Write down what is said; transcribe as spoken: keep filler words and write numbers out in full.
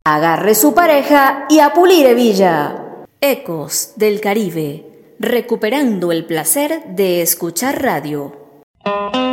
Agarre su pareja y a pulir hebilla. Ecos del Caribe, recuperando el placer de escuchar radio.